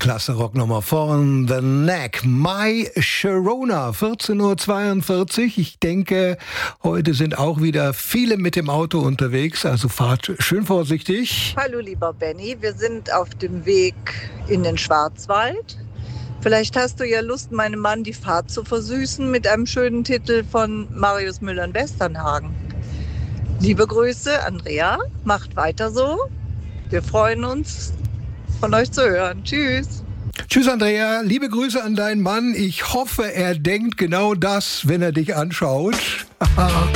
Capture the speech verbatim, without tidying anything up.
klasse Rocknummer von The Knack. My Sharona, vierzehn Uhr zweiundvierzig. Ich denke, heute sind auch wieder viele mit dem Auto unterwegs, also fahrt schön vorsichtig. Hallo lieber Benny, wir sind auf dem Weg in den Schwarzwald. Vielleicht hast du ja Lust, meinem Mann die Fahrt zu versüßen mit einem schönen Titel von Marius Müller in Westernhagen. Liebe Grüße, Andrea, macht weiter so. Wir freuen uns, von euch zu hören. Tschüss. Tschüss, Andrea. Liebe Grüße an deinen Mann. Ich hoffe, er denkt genau das, wenn er dich anschaut.